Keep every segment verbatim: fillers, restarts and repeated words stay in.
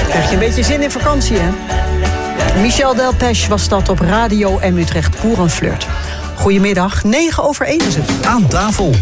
Krijg je een beetje zin in vakantie, hè? Michel Delpech was dat op Radio M Utrecht, Pour un Flirt. Goedemiddag, negen over één is het. Aan tafel.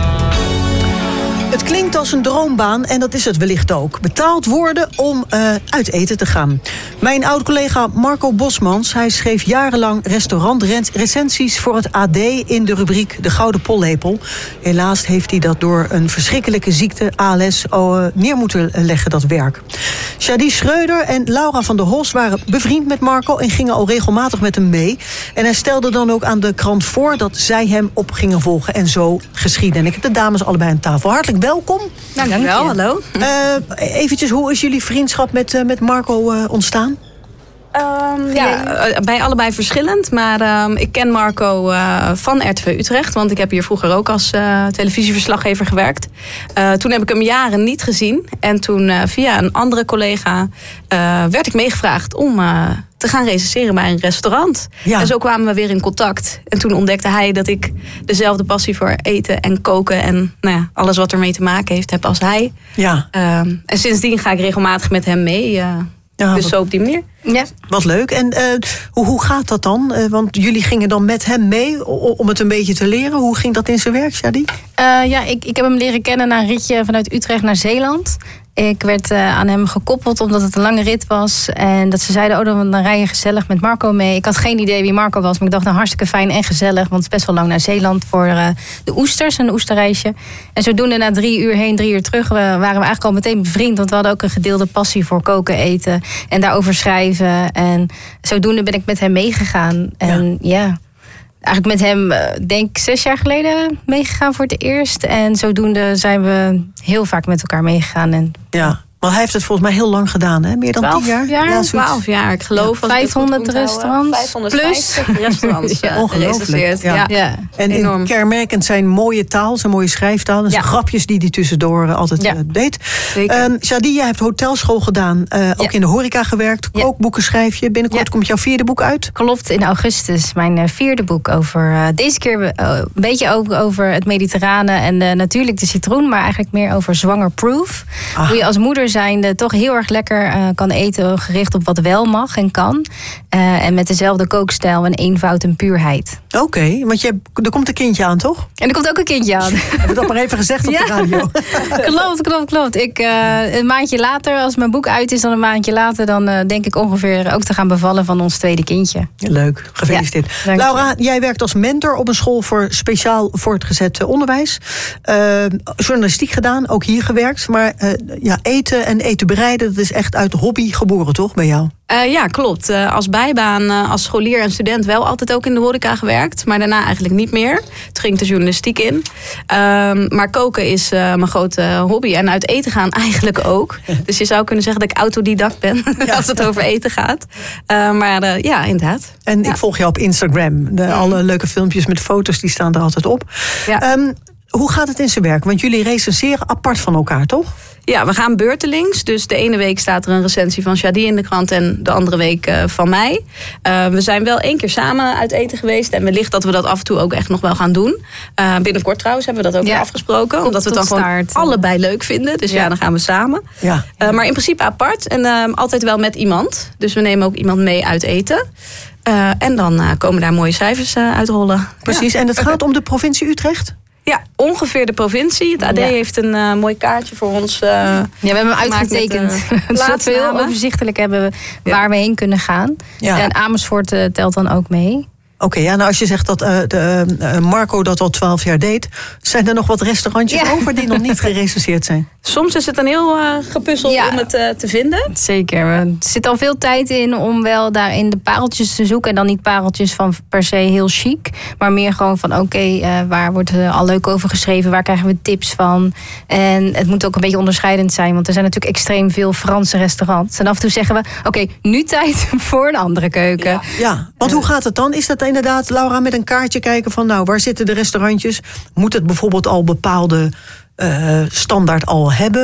Het klinkt als een droombaan en dat is het wellicht ook. Betaald worden om uh, uit eten te gaan. Mijn oud-collega Marco Bosmans, hij schreef jarenlang restaurantrecensies voor het A D in de rubriek De Gouden Pollepel. Helaas heeft hij dat door een verschrikkelijke ziekte, A L S, uh, neer moeten leggen, dat werk. Shadi Schreuder en Laura van der Hos waren bevriend met Marco en gingen al regelmatig met hem mee. En hij stelde dan ook aan de krant voor dat zij hem op gingen volgen. En zo geschiedde. En ik heb de dames allebei aan tafel. Hartelijk welkom. Dank je wel, hallo. Uh, eventjes, hoe is jullie vriendschap met, uh, met Marco uh, ontstaan? Um, ja, uh, bij allebei verschillend. Maar um, ik ken Marco uh, van R T V Utrecht. Want ik heb hier vroeger ook als uh, televisieverslaggever gewerkt. Uh, toen heb ik hem jaren niet gezien. En toen uh, via een andere collega uh, werd ik meegevraagd om uh, te gaan recenseren bij een restaurant. Ja. En zo kwamen we weer in contact. En toen ontdekte hij dat ik dezelfde passie voor eten en koken en nou ja, alles wat ermee te maken heeft heb als hij. Ja. Uh, en sindsdien ga ik regelmatig met hem mee. Uh, Ja, dus wat, zo op die manier. Ja. Wat leuk. En uh, hoe, hoe gaat dat dan? Uh, want jullie gingen dan met hem mee om het een beetje te leren. Hoe ging dat in zijn werk, Shadi? Uh, ja, ik, ik heb hem leren kennen na een ritje vanuit Utrecht naar Zeeland. Ik werd uh, aan hem gekoppeld omdat het een lange rit was. En dat ze zeiden, oh, dan, dan rij je gezellig met Marco mee. Ik had geen idee wie Marco was, maar ik dacht, nou, hartstikke fijn en gezellig. Want het is best wel lang naar Zeeland voor uh, de oesters, een oesterreisje. En zodoende na drie uur heen, drie uur terug, we, waren we eigenlijk al meteen bevriend. Want we hadden ook een gedeelde passie voor koken, eten en daarover schrijven. En zodoende ben ik met hem meegegaan. En ja... ja eigenlijk met hem, denk ik, zes jaar geleden meegegaan voor het eerst. En zodoende zijn we heel vaak met elkaar meegegaan. En, ja, want hij heeft het volgens mij heel lang gedaan, hè? Meer dan tien jaar? jaar? Ja, twaalf jaar, ik geloof. Ja, vijfhonderd restaurants. vijfhonderd plus restaurants. Ja, ongelooflijk. Ja. Ja. Ja. En enorm. Kenmerkend zijn mooie taal, zijn mooie schrijftaal. En zijn ja. grapjes die hij tussendoor altijd ja. uh, deed. Um, Shadi, jij hebt hotelschool gedaan. Uh, ook ja. in de horeca gewerkt. Ja. Kookboeken schrijf je. Binnenkort ja. komt jouw vierde boek uit. Klopt, in augustus. Mijn uh, vierde boek over... Uh, deze keer uh, een beetje over, over het mediterrane. En uh, natuurlijk de citroen. Maar eigenlijk meer over zwangerproof. Ah. Hoe je als moeder zijnde toch heel erg lekker uh, kan eten. Gericht op wat wel mag en kan. Uh, en met dezelfde kookstijl en eenvoud en puurheid. Oké, okay, want je, er komt een kindje aan, toch? En er komt ook een kindje aan. Heb ik dat maar even gezegd op ja. de radio. klopt, klopt, klopt. Ik, uh, een maandje later, als mijn boek uit is, dan een maandje later, dan uh, denk ik ongeveer ook te gaan bevallen van ons tweede kindje. Leuk, gefeliciteerd. Ja, Laura, jij werkt als mentor op een school voor speciaal voortgezet onderwijs. Uh, journalistiek gedaan, ook hier gewerkt. Maar uh, ja, eten en eten bereiden, dat is echt uit de hobby geboren, toch, bij jou? Uh, ja, klopt. Uh, als bijbaan, uh, als scholier en student wel altijd ook in de horeca gewerkt. Maar daarna eigenlijk niet meer. Toen ging ik de journalistiek in. Uh, maar koken is uh, mijn grote hobby. En uit eten gaan eigenlijk ook. Dus je zou kunnen zeggen dat ik autodidact ben. Ja. Als het over eten gaat. Uh, maar uh, ja, inderdaad. En ja. ik volg jou op Instagram. De, ja. Alle leuke filmpjes met foto's, die staan er altijd op. Ja. Um, hoe gaat het in zijn werk? Want jullie recenseren apart van elkaar, toch? Ja, we gaan beurtelings. Dus de ene week staat er een recensie van Shadi in de krant en de andere week uh, van mij. Uh, we zijn wel één keer samen uit eten geweest. En wellicht dat we dat af en toe ook echt nog wel gaan doen. Uh, binnenkort trouwens hebben we dat ook ja. weer afgesproken. Tot, omdat we het dan gewoon allebei leuk vinden. Dus ja, ja dan gaan we samen. Ja. Uh, maar in principe apart. En uh, altijd wel met iemand. Dus we nemen ook iemand mee uit eten. Uh, en dan uh, komen daar mooie cijfers uh, uitrollen. Precies, ja. En het gaat om de provincie Utrecht? Ja, ongeveer de provincie. Het A D ja. heeft een uh, mooi kaartje voor ons. Uh, ja, we hebben hem uitgetekend. Uh, Zodat we heel overzichtelijk hebben waar ja. we heen kunnen gaan. Ja. En Amersfoort uh, telt dan ook mee. Oké, okay, ja, nou als je zegt dat uh, de, uh, Marco dat al twaalf jaar deed, zijn er nog wat restaurantjes ja. over die nog niet gerecenseerd zijn? Soms is het een heel uh, gepuzzel ja. om het uh, te vinden. Zeker. Er zit al veel tijd in om wel daarin de pareltjes te zoeken. En dan niet pareltjes van per se heel chic. Maar meer gewoon van oké, okay, uh, waar wordt uh, al leuk over geschreven? Waar krijgen we tips van? En het moet ook een beetje onderscheidend zijn. Want er zijn natuurlijk extreem veel Franse restaurants. En af en toe zeggen we, oké, okay, nu tijd voor een andere keuken. Ja, ja. Want uh, hoe gaat het dan? Is dat inderdaad, Laura, met een kaartje kijken van nou, waar zitten de restaurantjes? Moet het bijvoorbeeld al bepaalde uh, standaard al hebben?